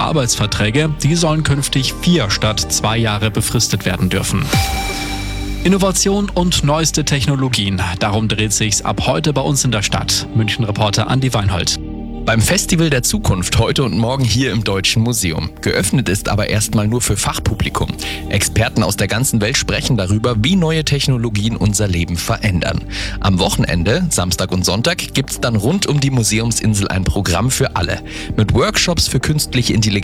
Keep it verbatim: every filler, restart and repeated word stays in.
Arbeitsverträge, die sollen künftig vier statt zwei Jahre befristet werden dürfen. Innovation und neueste Technologien. Darum dreht sich's ab heute bei uns in der Stadt. München-Reporter Andi Weinhold. Beim Festival der Zukunft heute und morgen hier im Deutschen Museum. Geöffnet ist aber erstmal nur für Fachpublikum. Experten aus der ganzen Welt sprechen darüber, wie neue Technologien unser Leben verändern. Am Wochenende, Samstag und Sonntag, gibt's dann rund um die Museumsinsel ein Programm für alle. Mit Workshops für künstliche Intelligenz